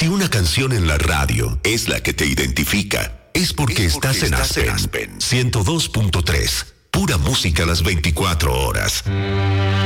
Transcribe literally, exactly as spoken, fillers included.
Si una canción en la radio es la que te identifica, es porque, es porque estás, en, estás Aspen, en Aspen ciento dos punto tres. Pura música las veinticuatro horas.